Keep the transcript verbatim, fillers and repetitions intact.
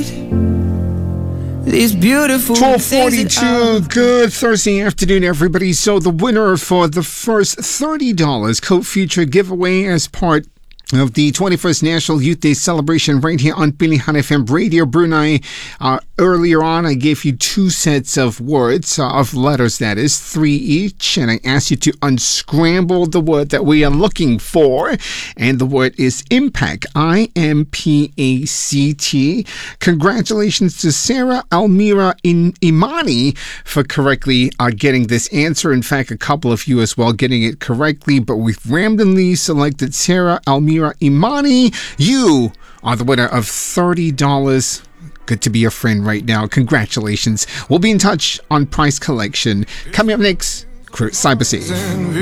These beautiful twelve forty-two. Good Thursday afternoon, everybody. So the winner for the first thirty dollars Coat Future giveaway as part of the twenty-first National Youth Day celebration right here on Pilihan F M Radio Brunei. Uh, earlier on, I gave you two sets of words, uh, of letters that is, three each, and I asked you to unscramble the word that we are looking for, and the word is impact, I M P A C T. Congratulations to Sarah Almira in Imani for correctly uh, getting this answer. In fact, a couple of you as well getting it correctly, but we've randomly selected Sarah Almira Imani. You are the winner of thirty dollars. Good to be your friend right now. Congratulations. We'll be in touch on prize collection. Coming up next, Cyber Safe.